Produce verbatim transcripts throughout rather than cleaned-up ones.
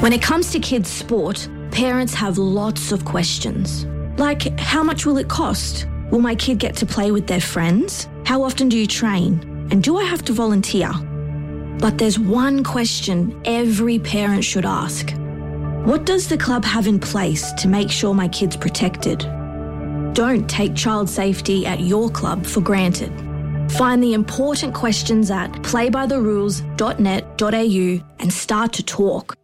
When it comes to kids' sport, parents have lots of questions. Like, how much will it cost? Will my kid get to play with their friends? How often do you train? And do I have to volunteer? But there's one question every parent should ask. What does the club have in place to make sure my kid's protected? Don't take child safety at your club for granted. Find the important questions at play by the rules dot net dot a u and start to talk.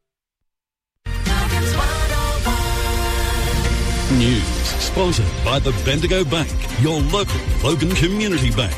News sponsored by the Bendigo Bank, your local Logan Community Bank.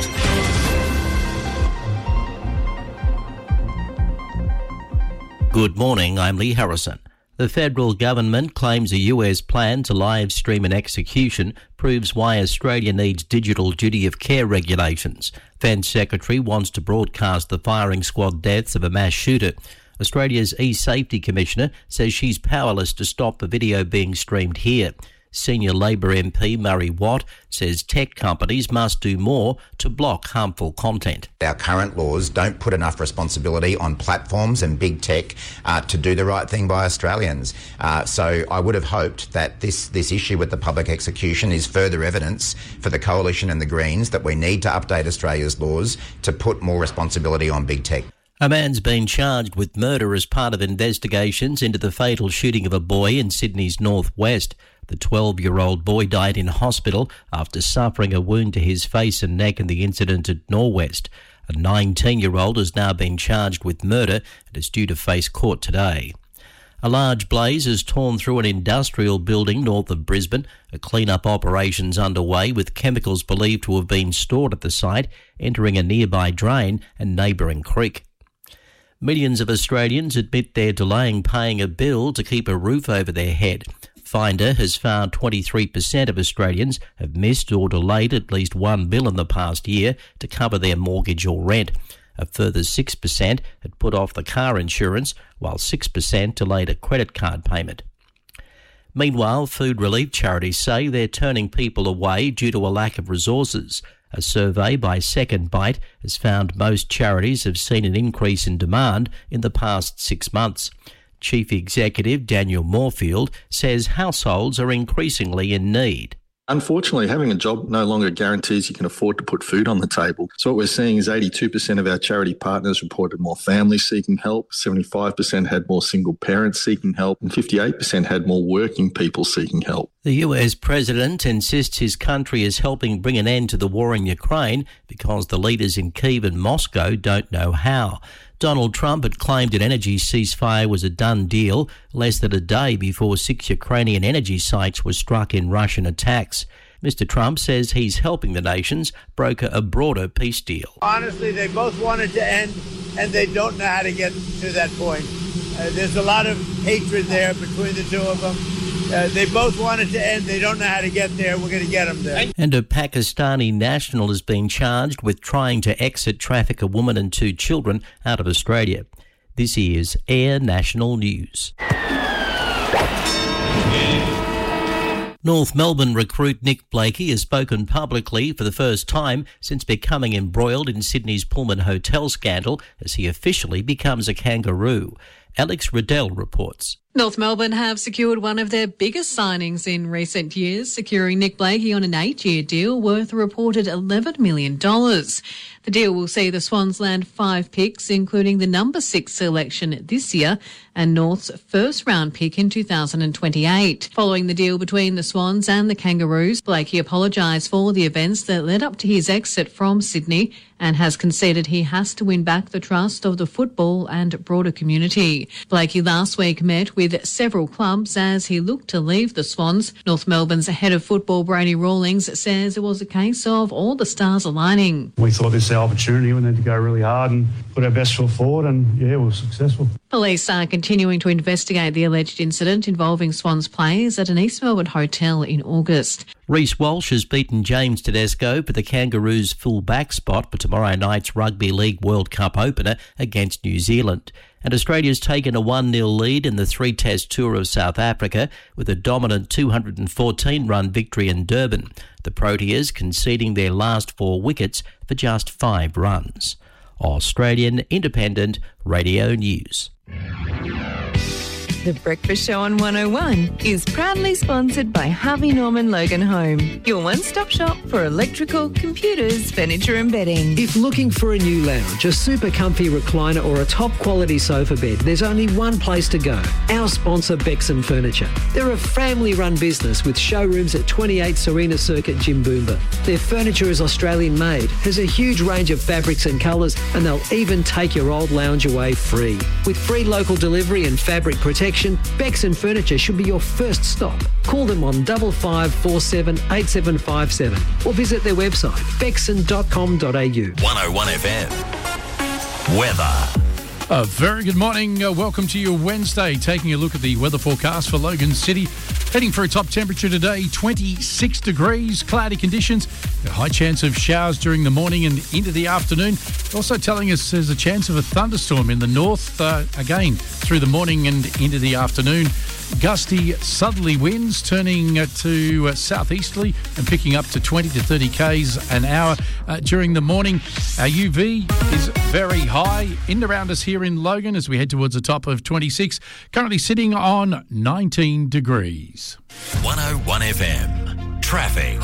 Good morning, I'm Lee Harrison. The federal government claims a U S plan to live stream an execution proves why Australia needs digital duty of care regulations. Defence Secretary wants to broadcast the firing squad deaths of a mass shooter. Australia's e-Safety Commissioner says she's powerless to stop the video being streamed here. Senior Labor M P Murray Watt says tech companies must do more to block harmful content. Our current laws don't put enough responsibility on platforms and big tech uh, to do the right thing by Australians. Uh, so I would have hoped that this, this issue with the public execution is further evidence for the Coalition and the Greens that we need to update Australia's laws to put more responsibility on big tech. A man's been charged with murder as part of investigations into the fatal shooting of a boy in Sydney's northwest. The twelve-year-old boy died in hospital after suffering a wound to his face and neck in the incident at Norwest. A nineteen-year-old has now been charged with murder and is due to face court today. A large blaze has torn through an industrial building north of Brisbane. A clean-up operation's underway with chemicals believed to have been stored at the site entering a nearby drain and neighbouring creek. Millions of Australians admit they're delaying paying a bill to keep a roof over their head. Finder has found twenty-three percent of Australians have missed or delayed at least one bill in the past year to cover their mortgage or rent. A further six percent had put off the car insurance, while six percent delayed a credit card payment. Meanwhile, food relief charities say they're turning people away due to a lack of resources. A survey by Second Bite has found most charities have seen an increase in demand in the past six months. Chief Executive Daniel Moorfield says households are increasingly in need. Unfortunately, having a job no longer guarantees you can afford to put food on the table. So what we're seeing is eighty-two percent of our charity partners reported more families seeking help, seventy-five percent had more single parents seeking help, and fifty-eight percent had more working people seeking help. The U S president insists his country is helping bring an end to the war in Ukraine because the leaders in Kyiv and Moscow don't know how. Donald Trump had claimed an energy ceasefire was a done deal less than a day before six Ukrainian energy sites were struck in Russian attacks. Mister Trump says he's helping the nations broker a broader peace deal. Honestly, they both wanted to end, and they don't know how to get to that point. Uh, there's a lot of hatred there between the two of them. Uh, they both wanted to end. They don't know how to get there. We're going to get them there. And a Pakistani national has been charged with trying to exit traffic a woman and two children out of Australia. This is Air National News. North Melbourne recruit Nick Blakey has spoken publicly for the first time since becoming embroiled in Sydney's Pullman Hotel scandal as he officially becomes a kangaroo. Alex Riddell reports. North Melbourne have secured one of their biggest signings in recent years, securing Nick Blakey on an eight-year deal worth a reported eleven million dollars. The deal will see the Swans land five picks, including the number six selection this year and North's first-round pick in two thousand twenty-eight. Following the deal between the Swans and the Kangaroos, Blakey apologised for the events that led up to his exit from Sydney and has conceded he has to win back the trust of the football and broader community. Blakey last week met with several clubs as he looked to leave the Swans. North Melbourne's head of football, Brady Rawlings, says it was a case of all the stars aligning. We thought this was our opportunity. We needed to go really hard and put our best foot forward, and yeah, we were successful. Police are continuing to investigate the alleged incident involving Swans players at an East Melbourne hotel in August. Reece Walsh has beaten James Tedesco for the Kangaroos' full-back spot for tomorrow night's Rugby League World Cup opener against New Zealand. And Australia's taken a one nil lead in the three-test tour of South Africa with a dominant two hundred fourteen run victory in Durban. The Proteas conceding their last four wickets for just five runs. Australian Independent Radio News. The Breakfast Show on one oh one is proudly sponsored by Harvey Norman Logan Home, your one-stop shop for electrical, computers, furniture and bedding. If looking for a new lounge, a super comfy recliner or a top-quality sofa bed, there's only one place to go. Our sponsor, Bexon Furniture. They're a family-run business with showrooms at twenty-eight Serena Circuit, Jimboomba. Their furniture is Australian-made, has a huge range of fabrics and colours, and they'll even take your old lounge away free. With free local delivery and fabric protection, Bexon Furniture should be your first stop. Call them on five five four seven eight seven five seven or visit their website, bexon dot com dot a u. one oh one F M. Weather. A very good morning. Uh, welcome to your Wednesday. Taking a look at the weather forecast for Logan City. Heading for a top temperature today, twenty-six degrees, cloudy conditions, a high chance of showers during the morning and into the afternoon. Also telling us there's a chance of a thunderstorm in the north, uh, again, through the morning and into the afternoon. Gusty southerly winds turning uh, to uh, southeasterly and picking up to twenty to thirty kays an hour uh, during the morning. Our U V is very high in around us here in Logan as we head towards the top of twenty-six, currently sitting on nineteen degrees. one oh one F M. Traffic.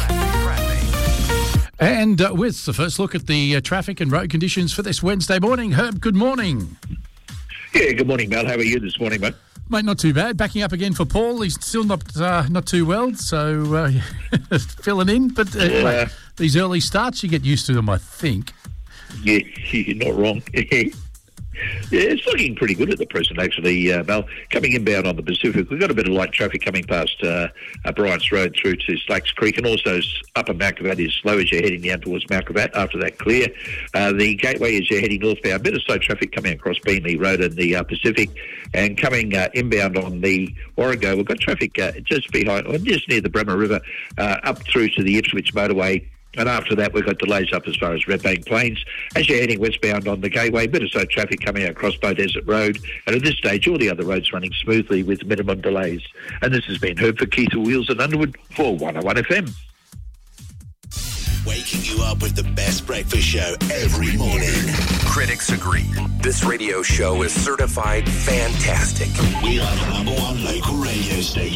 And uh, with the first look at the uh, traffic and road conditions for this Wednesday morning. Herb, good morning. Yeah, good morning, Mel. How are you this morning, mate? Mate, not too bad. Backing up again for Paul. He's still not uh, not too well, so uh, filling in. But uh, uh, mate, these early starts, you get used to them, I think. Yeah, you're not wrong. Yeah, it's looking pretty good at the present, actually, uh, Mel. Coming inbound on the Pacific, we've got a bit of light traffic coming past uh, uh, Bryant's Road through to Slacks Creek, and also Upper Malcolm is slow as you're heading down towards Malcolm. After that, clear. Uh, the Gateway as you're heading northbound, a bit of slow traffic coming across Beanley Road and the uh, Pacific, and coming uh, inbound on the Warrego, we've got traffic uh, just behind, or just near the Bremer River, uh, up through to the Ipswich motorway. And after that, we've got delays up as far as Redbank Plains. As you're heading westbound on the Gateway, bit of slow traffic coming across Bow Desert Road. And at this stage, all the other roads running smoothly with minimum delays. And this has been Herb for Keith Wheels and Underwood for one oh one F M. Waking you up with the best breakfast show every morning. Critics agree. This radio show is certified fantastic. We are the number one local radio station.